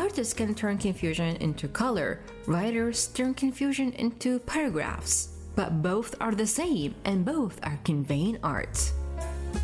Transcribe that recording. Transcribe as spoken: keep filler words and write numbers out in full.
Artists can turn confusion into color, writers turn confusion into paragraphs. But both are the same, and both are conveying art.